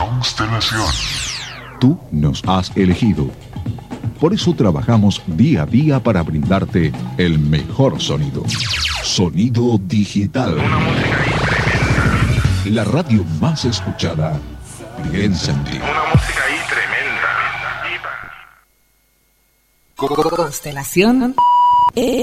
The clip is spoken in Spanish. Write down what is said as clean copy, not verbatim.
Constelación. Tú nos has elegido. Por eso trabajamos día a día para brindarte el mejor sonido. Sonido digital. Una música ahí tremenda. La radio más escuchada. Piensa en ti. Una música ahí tremenda. Constelación